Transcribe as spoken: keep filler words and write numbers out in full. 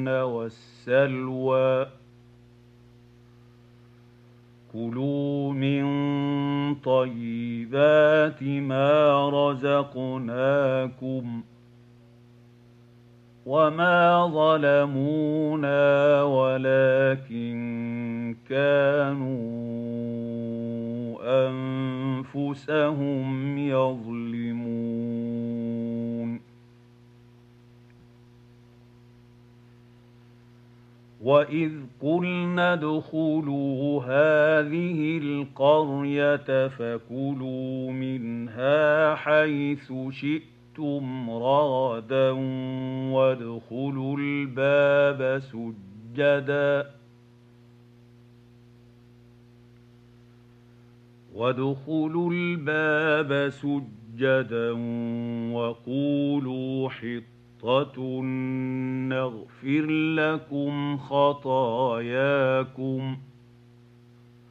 والسلوى كلوا من طيبات ما رزقناكم وما ظلمونا ولكن كانوا أنفسهم يظلمون وإذ قلنا ادخلوا هذه القرية فكلوا منها حيث شئتم رغدا وادخلوا الباب سجدا وادخلوا الباب سجدا وقولوا حطة نغفر لكم خطاياكم